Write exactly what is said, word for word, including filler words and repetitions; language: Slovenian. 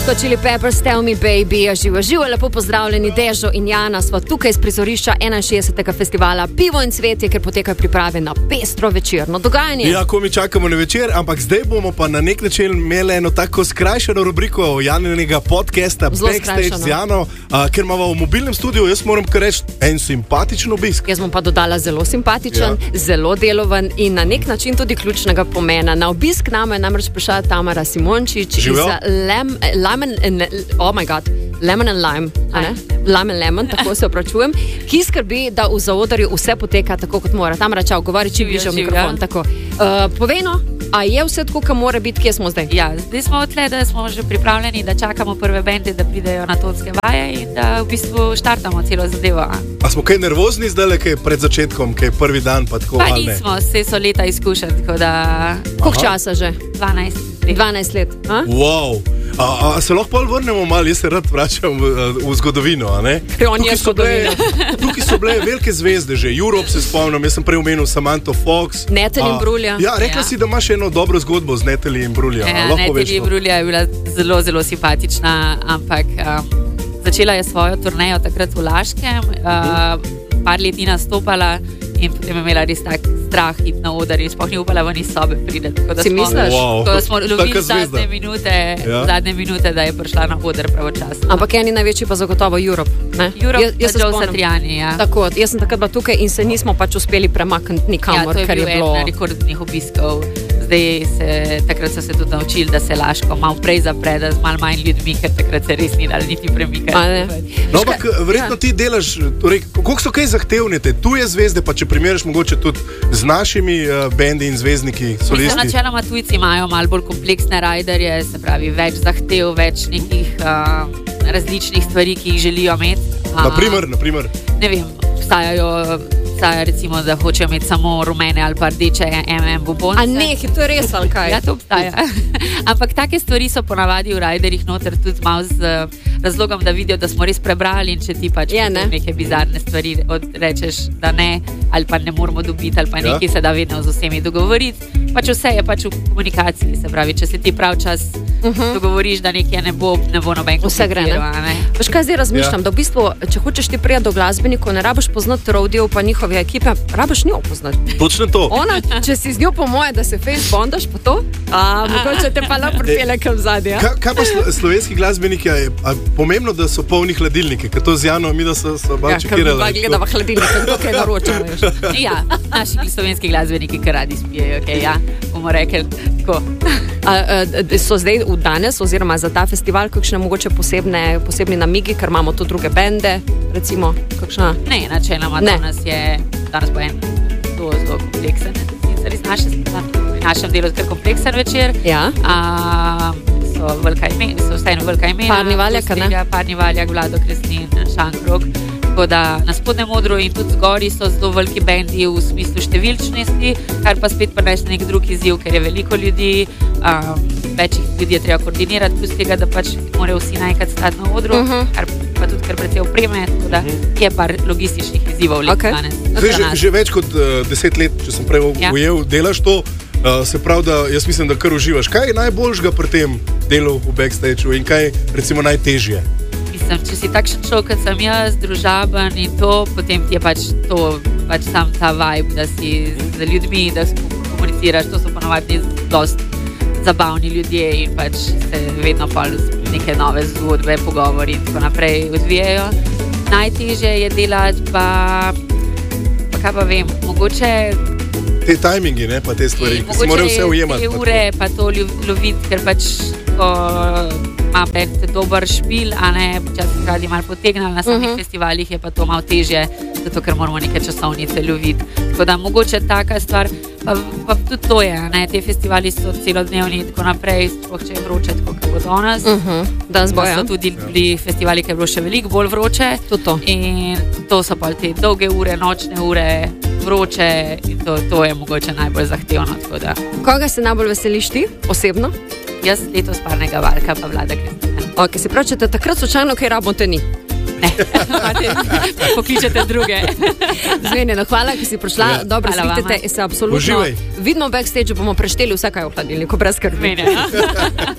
Chili Peppers, Tell Me Baby, živo, živo, lepo pozdravljeni, Dežo in Jana, sva tukaj z prizorišča enainšestdesetega festivala Pivo in cvetje, ker potekajo priprave na pestro večerno dogajanje. Ja, ko mi čakamo na večer, ampak zdaj bomo pa na nek način imeli eno tako skrajšano rubriko Janinega podcasta Backstage z Jano, a, ker imamo v mobilnem studiu, jaz moram kar reči, en simpatičen obisk. Jaz bom pa dodala zelo simpatičen, ja. Zelo deloven in na nek način tudi ključnega pomena. Na obisk nama je namreč prišla Tamara Simončič iz Lem, Lemon, oh my god, Lemon and Lime, a ne? Lime and Lemon, tako se opračujem, ki skrbi, da v zaodrju vse poteka tako, kot mora. Tamara, čau, govori čim bližje v mikrofon, tako. Uh, povej no, a je vse tako, kam mora biti, kje smo zdaj? Ja, zdaj smo odtle, da smo že pripravljeni, da čakamo prve bende, da pridejo na tonske vaje in da v bistvu štartamo celo zadevo. A smo kaj nervozni zdaj, kaj pred začetkom, kaj prvi dan, pa tako? Pa nismo, vse so leta izkušati, tako da... Koliko časa že? dvanajst let. dvanajst let, a? Wow! A, a se lahko pol vrnemo malo, jaz se rad vračam v, v zgodovino, a ne? Tukaj so, bile, tukaj so bile velike zvezde že, Europe se spomnim, jaz sem prej omenil Samantha Fox. Natalie Imbruglia. Ja, rekla ja. si, da imaš eno dobro zgodbo z Natalie Imbruglia. Ja, Natalie Imbruglia je bila zelo, zelo simpatična, ampak um, začela je svojo turnejo takrat v Laškem, uh, par let ni nastopala in potem je imela res tak strah iti na oder in sploh ni upala ven iz sobe priti. Si misliš? Wow. Ko smo lovili zadnje minute, ja. zadnje minute, da je prišla na oder pravočasno. Ampak eni največji pa zagotovo Europe, ne? Europe, jaz, jaz pa Joe Satriani, ja. Tako, jaz sem takrat bila tukaj in se nismo pač uspeli premakniti nikamor, ja, ker je bilo... Ja, to je bil en rekordnih obiskov. Zdaj se, takrat so se tudi naučili, da se Laško malo prej zapre, da z malo manj ljudmi, ker takrat se res ni dal niti premikati. No, ampak verjetno ti delaš, torej, koliko so kaj zahtevne te tuje zvezde, pa če primerjaš mogoče tudi z našimi uh, bendi in zvezdniki, solisti? Mislim, načeloma tujci imajo malo bolj kompleksne rajderje, se pravi, več zahtev, več nekih uh, različnih stvari, ki jih želijo imeti. Uh, naprimer, naprimer? Ne vem, obstajajo... recimo, da hočejo imeti samo rumene ali pa rdeče em em bubonce. A ne, to je res ali kaj? Ja, to obstaja. Ampak take stvari so ponavadi v rajderjih noter tudi malo z razlogom, da vidijo, da smo res prebrali in če ti pač je, ne? neke bizarne stvari odrečeš, da ne, ali pa ne moramo dobiti, ali pa ja. nekaj se da vedno z vsemi dogovoriti. Pač vse je pač v komunikaciji, se pravi, če se ti prav čas uh-huh. dogovoriš, da nekaj ne bo, ne bo noben kompliciral. Veš kaj zdaj razmišljam, ja. da v bistvu, če hočeš ti prijeti do glasbenikov, ne rabiš poznati Rodeo pa njihove ekipe, rabiš njo poznati. Točno to. Ona, če si z njo po moje, da se face bondaš, pa to, a mogoče te pa lahko pripele kam zadnje. Kaj, kaj pa slo, slovenski glasbeniki, je a, pomembno, da so polni hladilniki, ker to z Jano mi da so, so malo čekirali. Ja, ker gledava hladilnike, dokaj naročamo. Ja, naši slovenski glasbeniki kar radi spijejo, okay, ja, bomo rekli tako. A, a, so zdaj v danes, oziroma za ta festival, kakšne mogoče posebne, posebni namigi, ker imamo tu druge bende, recimo, kakšna? Ne, načeloma danes je, danes bo en zelo, zelo kompleksen, sicer iz naše, v našem delu kar kompleksen večer. Ja. A, so velika imena, so vseeno velika imena. Parni Valjak, ne? Parni Valjak, Vlado Kreslin, Šankrog. Tako da na spodnjem odru in tudi zgori so zelo veliki bendi v smislu številčnosti, kar pa spet prinese nek drug izziv, ker je veliko ljudi, um, večjih ljudi je treba koordinirati, plus tega, da pač morajo vsi najkrat stati na odru, uh-huh. kar pa tudi kar precej opreme, tako da je par logističnih izzivov let okay. danes. Zdaj, že, že več kot uh, deset let, če sem prej ja. ujel, delaš to, uh, se pravi, da jaz mislim, da kar uživaš. Kaj je najboljšega pri tem delu v backstageu in kaj recimo najtežje? Če si takšen človek, kot sem jaz, družaben in to, potem ti je pač to, pač sam ta vibe, da si z ljudmi, da komuniciraš, to so ponovadi dost zabavni ljudje in pač se vedno pa neke nove zgodbe, pogovori in tako naprej odvijajo. Najtežje je delati pa, pa kaj pa vem, mogoče... Te timingi, ne, pa te stvari, ki se morajo vse ujemati. Mogoče te ure pa to loviti, ker pač ko... ima bend dober špil, a ne včasih radi malo potegnali na samih uh-huh. festivalih, je pa to malo težje, zato ker moramo neke časovnice loviti. Tako da mogoče taka stvar, pa, pa tudi to je, ne, te festivali so celodnevni in tako naprej, sploh če je vroče, tako kot bo danes. Uh-huh. Danes bo, ja. So tudi bili festivali, ki je bilo še veliko bolj vroče. To. In to so pa te dolge ure, nočne ure, vroče in to, to je mogoče najbolj zahtevno. Tako da. Koga se najbolj veseliš ti, osebno? Jaz letos Parnega Valjka pa Vlada Kreslina. Ok, se pravi, če te takrat slučajno kaj rabite ni? Ne, pokličete druge. Zmenjeno, hvala, ki si prišla. Ja. Dobro, svitite se absolutno. Uživaj. Vidimo v backstage, bomo prešteli vse, kaj je v hladilniku, brez skrbi. Zmenjeno.